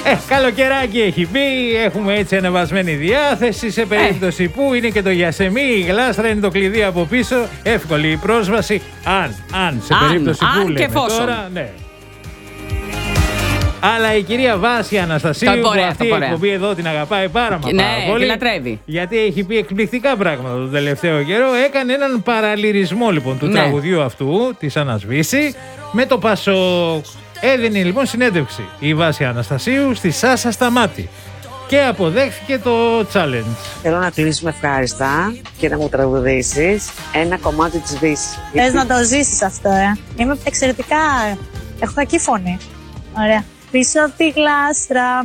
Καλοκαιράκι έχει μπει, έχουμε έτσι ανεβασμένη διάθεση σε περίπτωση που είναι και το γιασεμί, η γλάστρα είναι το κλειδί από πίσω, εύκολη η πρόσβαση, αν σε περίπτωση που λέμε τώρα, ναι. Αλλά η κυρία Βάσια Αναστασίου, που αυτή η εκπομπή εδώ την αγαπάει πάρα πολύ, τη λατρεύει. γιατί έχει πει εκπληκτικά πράγματα τον τελευταίο καιρό, έκανε έναν παραλυρισμό λοιπόν του τραγουδιού αυτού, της Ανασβήση, με το Πασόκ. Έδινε λοιπόν συνέντευξη η Βάσια Αναστασίου στη Σάσα Σταμάτη και αποδέχθηκε το challenge. Θέλω να κλείσουμε ευχάριστα και να μου τραγουδήσεις ένα κομμάτι της Βύσης. Θες να το ζήσεις αυτό, Είμαι εξαιρετικά. Έχω κακή φωνή. Ωραία. Πίσω από τη γλάστρα